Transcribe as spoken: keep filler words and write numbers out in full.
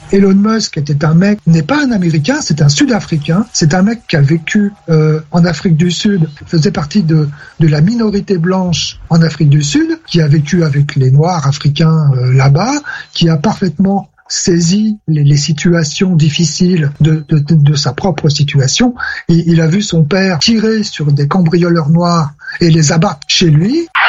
Elon Musk était un mec, n'est pas un Américain, c'est un Sud-Africain. C'est un mec qui a vécu euh, en Afrique du Sud, faisait partie de, de la minorité blanche en Afrique du Sud, qui a vécu avec les Noirs africains euh, là-bas, qui a parfaitement saisi les, les situations difficiles de, de, de, de sa propre situation. Et il a vu son père tirer sur des cambrioleurs noirs et les abattre chez lui.